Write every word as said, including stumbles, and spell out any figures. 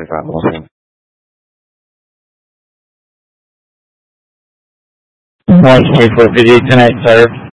forty-five. We'll see. one twenty-four video tonight, sir.